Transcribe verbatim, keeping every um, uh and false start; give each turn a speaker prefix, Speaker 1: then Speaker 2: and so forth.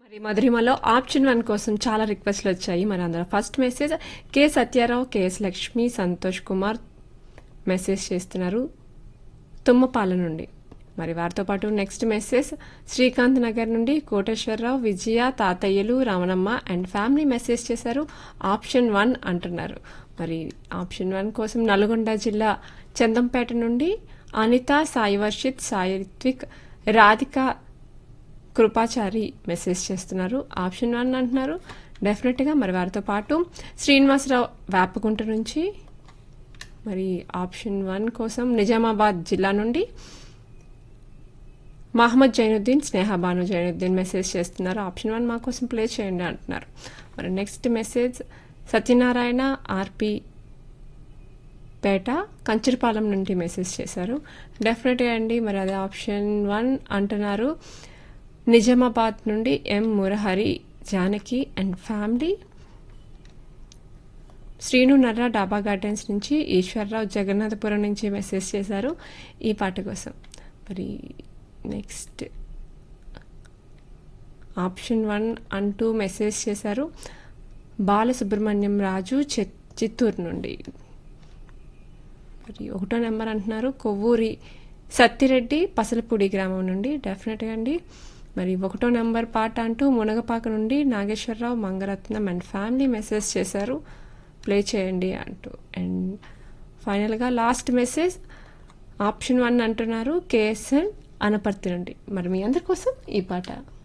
Speaker 1: మరి మధురిమలో option one కోసం చాలా రిక్వెస్ట్లు వచ్చాయి. మరి అందులో first message K Satyarao, K S Lakshmi, Santosh Kumar message చేస్తున్నారు తుమ్మపాల నుండి. మరి వారితో పాటు నెక్స్ట్ మెసేజ్ శ్రీకాంత్ నగర్ నుండి కోటేశ్వరరావు, విజయ, తాతయ్యలు, రమణమ్మ అండ్ ఫ్యామిలీ మెసేజ్ చేశారు ఆప్షన్ వన్ అంటున్నారు. మరి ఆప్షన్ వన్ కోసం నల్గొండ జిల్లా చందంపేట నుండి అనిత, సాయి వర్షిత్, సాయి రిత్విక్, రాధిక, కృపాచారి మెసేజ్ చేస్తున్నారు ఆప్షన్ వన్ అంటున్నారు డెఫినెట్గా. మరి వారితో పాటు శ్రీనివాసరావు వేపకుంట నుంచి మరి ఆప్షన్ వన్ కోసం నిజామాబాద్ జిల్లా నుండి మహమ్మద్ జైనుద్దీన్, స్నేహ బాను జైనుద్దీన్ మెసేజ్ చేస్తున్నారు ఆప్షన్ వన్ మా కోసం ప్లే చేయండి అంటున్నారు. మరి నెక్స్ట్ మెసేజ్ సత్యనారాయణ, ఆర్పి పేట, కంచరపాలెం నుండి మెసేజ్ చేశారు డెఫినెట్గా అండి. మరి అది ఆప్షన్ వన్ అంటున్నారు. నిజామాబాద్ నుండి ఎం మురహరి, జానకి అండ్ ఫ్యామిలీ. శ్రీను నర్ర డాబా గార్డెన్స్ నుంచి ఈశ్వర్రావు జగన్నాథపురం నుంచి మెసేజ్ చేశారు ఈ పాట కోసం. మరి నెక్స్ట్ ఆప్షన్ వన్ అంటూ మెసేజ్ చేశారు బాలసుబ్రహ్మణ్యం రాజు, చిత్తూరు నుండి. మరి ఒకటో నెంబర్ అంటున్నారు కొవ్వూరి సత్తిరెడ్డి, పసలపూడి గ్రామం నుండి డెఫినెట్గా అండి. మరి ఒకటో నెంబర్ పాట అంటూ మునగపాక నుండి Nageswararao, Mangaratnam and family message చేశారు ప్లే చేయండి అంటూ. అండ్ ఫైనల్గా లాస్ట్ మెసేజ్ ఆప్షన్ వన్ అంటున్నారు కేఎస్ఎన్ అనపర్తి నుండి. మరి మీ అందరి కోసం ఈ పాట.